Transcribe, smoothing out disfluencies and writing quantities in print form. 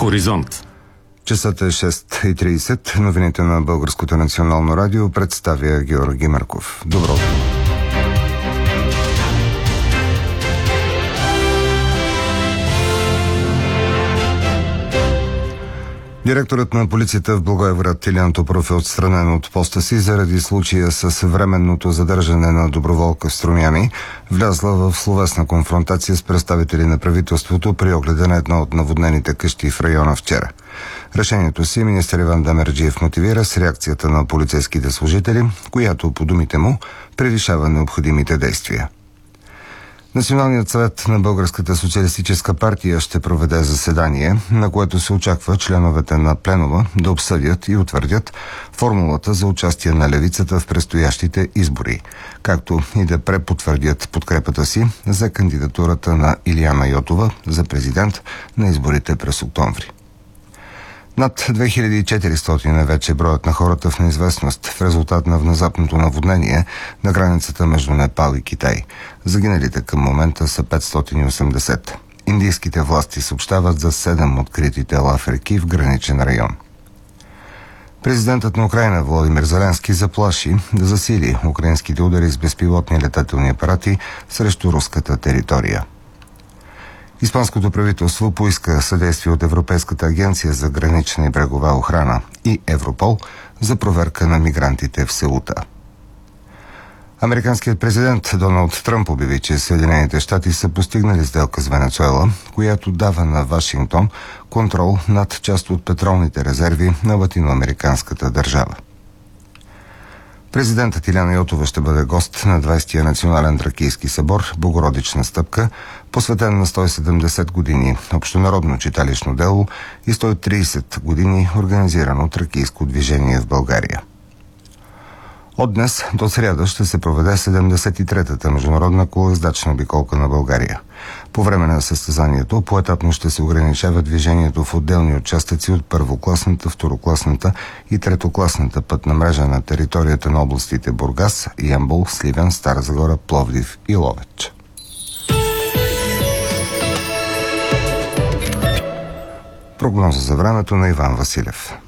Хоризонт. Часът е 6:30. Новините на Българското национално радио представя Георги Марков. Добро утро! Директорът на полицията в Благоевград Илиян Топоров е отстранен от поста си заради случая с временното задържане на доброволка в Струмяни, влязла в словесна конфронтация с представители на правителството при огледа на едно от наводнените къщи в района вчера. Решението си министър Иван Демерджиев мотивира с реакцията на полицейските служители, която, по думите му, превишава необходимите действия. Националният съвет на Българската социалистическа партия ще проведе заседание, на което се очаква членовете на пленума да обсъдят и утвърдят формулата за участие на левицата в предстоящите избори, както и да препотвърдят подкрепата си за кандидатурата на Илияна Йотова за президент на изборите през октомври. Над 2400 е вече броят на хората в неизвестност в резултат на внезапното наводнение на границата между Непал и Китай. Загиналите към момента са 580. Индийските власти съобщават за 7 открити тела в реки в граничен район. Президентът на Украйна Володимир Зеленски заплаши да засили украинските удари с безпилотни летателни апарати срещу руската територия. Испанското правителство поиска съдействие от Европейската агенция за гранична и брегова охрана и Европол за проверка на мигрантите в Сеута. Американският президент Доналд Тръмп обяви, че Съединените щати са постигнали сделка с Венецуела, която дава на Вашингтон контрол над част от петролните резерви на латиноамериканската държава. Президентът Илияна Йотова ще бъде гост на 20-я национален тракийски събор Богородична стъпка, посветен на 170 години общонародно читалищно дело и 130 години организирано тракийско движение в България. От днес до сряда ще се проведе 73-та международна колоездачна обиколка на България. По време на състезанието поетапно ще се ограничава движението в отделни участъци от първокласната, второкласната и третокласната пътна мрежа на територията на областите Бургас, Ямбол, Сливен, Стара Загора, Пловдив и Ловеч. Прогноза за времето на Иван Василев.